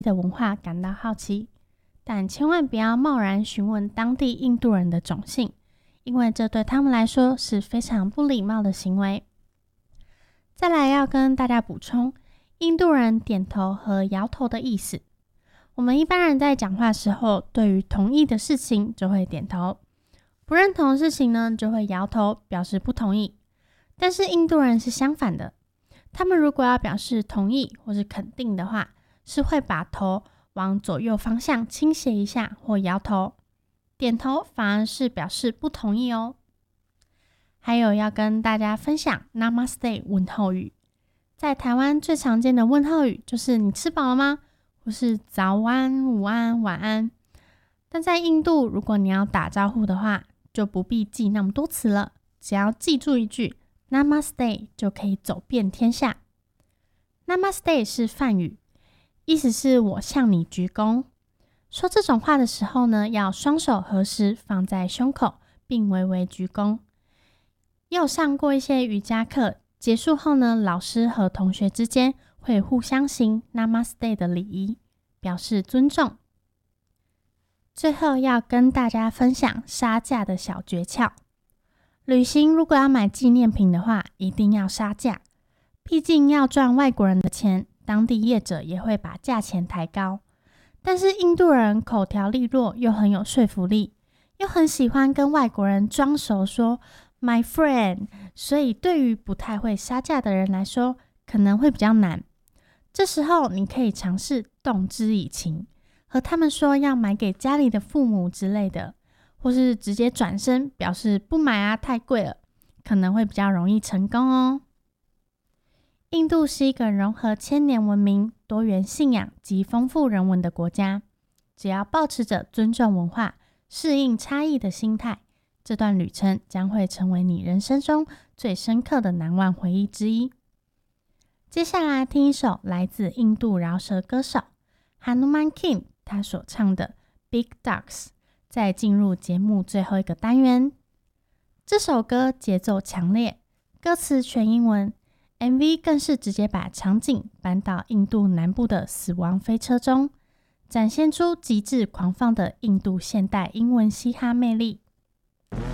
的文化感到好奇，但千万不要贸然询问当地印度人的种姓，因为这对他们来说是非常不礼貌的行为。再来要跟大家补充，印度人点头和摇头的意思。我们一般人在讲话时候，对于同意的事情就会点头，不认同的事情呢就会摇头，表示不同意。但是印度人是相反的，他们如果要表示同意或是肯定的话，是会把头往左右方向倾斜一下或摇头，点头反而是表示不同意哦。还有要跟大家分享 Namaste 问候语。在台湾最常见的问候语就是你吃饱了吗？或是早安、午安、晚安。但在印度，如果你要打招呼的话，就不必记那么多词了，只要记住一句 Namaste 就可以走遍天下。Namaste 是梵语，意思是我向你鞠躬。说这种话的时候呢，要双手合十放在胸口，并微微鞠躬。也有上过一些瑜伽课，结束后呢，老师和同学之间会互相行 Namaste 的礼仪，表示尊重。最后要跟大家分享杀价的小诀窍。旅行如果要买纪念品的话，一定要杀价，毕竟要赚外国人的钱，当地业者也会把价钱抬高。但是印度人口条利落，又很有说服力，又很喜欢跟外国人装熟说 My friend， 所以对于不太会杀价的人来说，可能会比较难。这时候你可以尝试动之以情，和他们说要买给家里的父母之类的，或是直接转身表示不买啊，太贵了，可能会比较容易成功哦。印度是一个融合千年文明、多元信仰及丰富人文的国家，只要抱持着尊重文化、适应差异的心态，这段旅程将会成为你人生中最深刻的难忘回忆之一。接下来听一首来自印度饶舌歌手 Hanuman King 他所唱的 Big Dogs， 再进入节目最后一个单元。这首歌节奏强烈，歌词全英文， MV 更是直接把场景搬到印度南部的死亡飞车中，展现出极致狂放的印度现代英文嘻哈魅力。